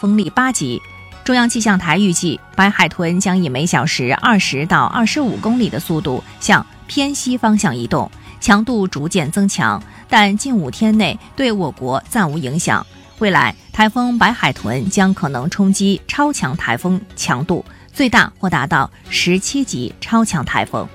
风力8级。中央气象台预计，白海豚将以每小时20到25公里的速度向偏西方向移动，强度逐渐增强，但近5天内对我国暂无影响。未来，台风白海豚将可能冲击超强台风强度，最大或达到17级超强台风。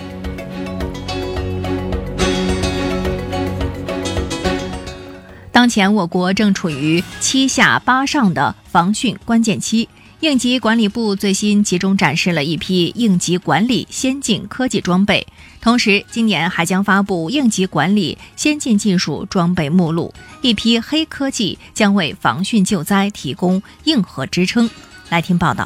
当前我国正处于7下8上的防汛关键期，应急管理部最新集中展示了一批应急管理先进科技装备，同时今年还将发布应急管理先进技术装备目录，一批黑科技将为防汛救灾提供硬核支撑。来听报道。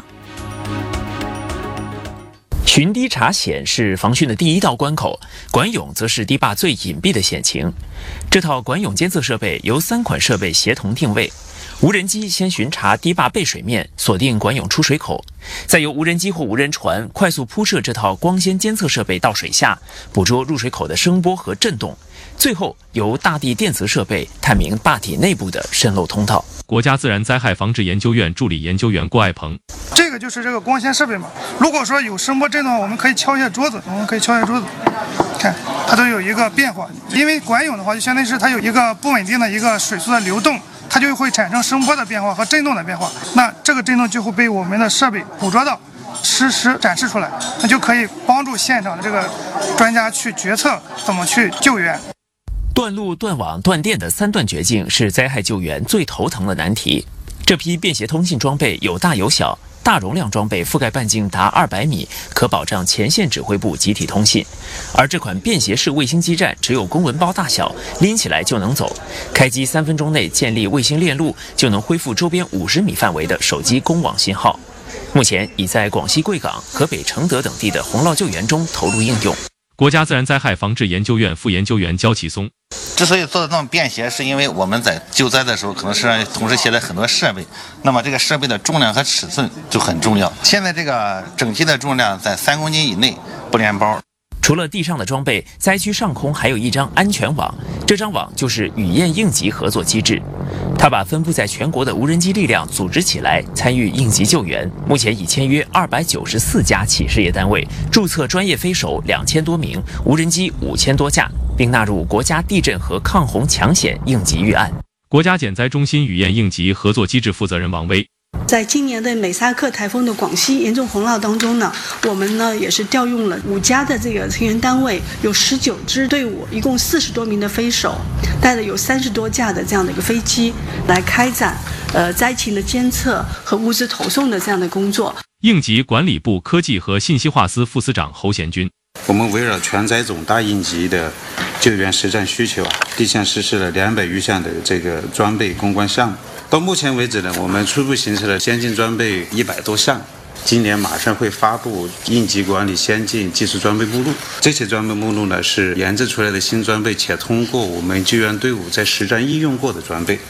巡堤查险是防汛的第一道关口，管涌则是堤坝最隐蔽的险情。这套管涌监测设备由3款设备协同定位，无人机先巡查堤坝背水面，锁定管涌出水口，再由无人机或无人船快速铺设这套光纤监测设备到水下，捕捉入水口的声波和震动，最后由大地电磁设备探明坝体内部的渗漏通道。 国家自然灾害防治研究院助理研究员郭爱鹏， 这个就是这个光纤设备嘛。如果说有声波震动的话，我们可以敲一下桌子，看它都有一个变化。因为管涌的话，就相当于是它有一个不稳定的一个水速的流动，它就会产生声波的变化和震动的变化。那这个震动就会被我们的设备捕捉到，实时展示出来，那就可以帮助现场的这个专家去决策怎么去救援。 断路、断网、断电的3断绝境是灾害救援最头疼的难题。这批便携通信装备有大有小，大容量装备覆盖半径达200米，可保障前线指挥部集体通信。而这款便携式卫星基站只有公文包大小，拎起来就能走。开机3分钟内建立卫星链路，就能恢复周边50米范围的手机公网信号。目前已在广西贵港、河北承德等地的洪涝救援中投入应用。 国家自然灾害防治研究院副研究员焦启松， 之所以做的那么便携，是因为我们在救灾的时候可能是同时携带很多设备，那么这个设备的重量和尺寸就很重要。现在这个整体的重量在3公斤以内，不连包。 除了地上的装备，灾区上空还有一张安全网，这张网就是雨燕应急合作机制。它把分布在全国的无人机力量组织起来，参与应急救援。目前已签约294家企事业单位，注册专业飞手2000多名，无人机5000多架，并纳入国家地震和抗洪抢险应急预案。 国家减灾中心雨燕应急合作机制负责人王威， 在今年的美萨克台风的广西严重洪涝当中呢，我们呢也是调用了5家的这个成员单位，有19支队伍，一共40多名的飞手，带了有30多架的这样的一个飞机来开展灾情的监测和物资投送的这样的工作。 应急管理部科技和信息化司副司长侯贤军， 我们围绕全灾总大应急的救援实战需求，地项实施了200余项的这个装备攻关项目。到目前为止呢，我们初步形成了先进装备100多项。今年马上会发布应急管理先进技术装备目录，这些装备目录呢是研制出来的新装备，且通过我们救援队伍在实战应用过的装备。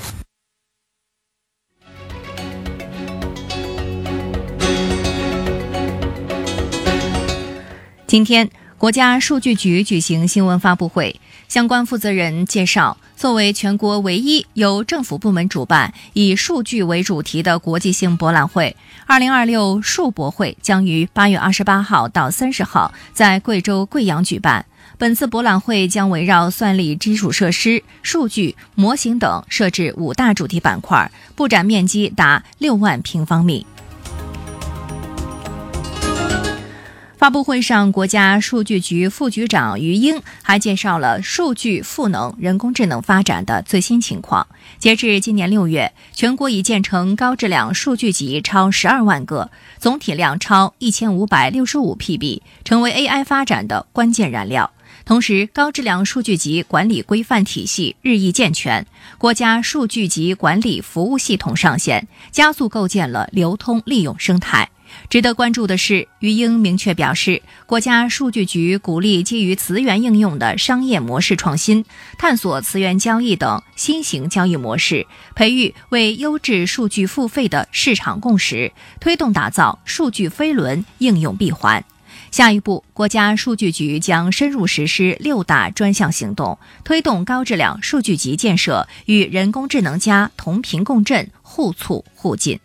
今天，国家数据局举行新闻发布会，相关负责人介绍，作为全国唯一由政府部门主办、以数据为主题的国际性博览会，2026数博会将于8月28号到30号在贵州贵阳举办。本次博览会将围绕算力基础设施、数据、模型等设置5大主题板块，布展面积达6万平方米。发布会上，国家数据局副局长于英还介绍了数据赋能人工智能发展的最新情况。截至今年6月，全国已建成高质量数据集超12万个，总体量超1565 PB， 成为 AI 发展的关键燃料。同时，高质量数据集管理规范体系日益健全，国家数据集管理服务系统上线，加速构建了流通利用生态。值得关注的是，于英明确表示，国家数据局鼓励基于磁源应用的商业模式创新，探索磁源交易等新型交易模式，培育为优质数据付费的市场共识，推动打造数据飞轮应用闭环。下一步，国家数据局将深入实施6大专项行动，推动高质量数据集建设与人工智能加同频共振，互促互进。